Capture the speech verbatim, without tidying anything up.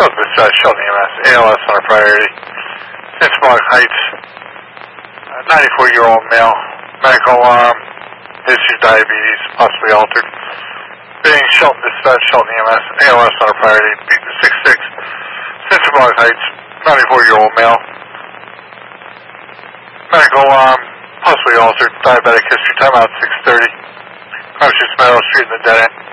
Shelton Dispatch, Shelton E M S, A L S on our priority. Central Heights, ninety-four-year-old male, medical alarm, history of diabetes, possibly altered. Being Shelton Dispatch, Shelton E M S, A L S on our priority, six six, Central Heights, ninety-four-year-old male, medical alarm, possibly altered, diabetic history, timeout six thirty. Conscious Meadow Street in the dead end.